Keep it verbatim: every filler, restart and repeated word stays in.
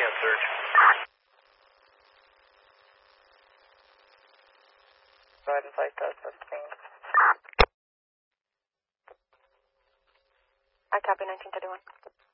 that search. Go ahead and flight test fifteen. I copy nineteen thirty-one.